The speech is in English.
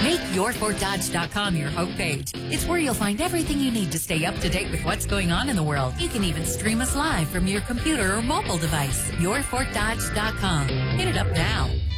Make YourFortDodge.com your homepage. It's where you'll find everything you need to stay up to date with what's going on in the world. You can even stream us live from your computer or mobile device. YourFortDodge.com. Hit it up now.